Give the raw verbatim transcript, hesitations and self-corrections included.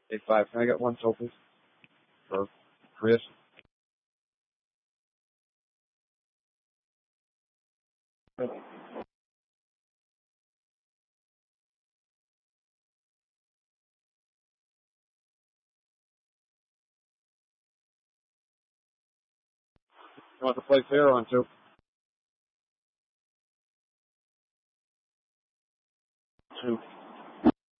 Eight five. Can I get one soul, please? For Chris. You want the plate there on two? Two.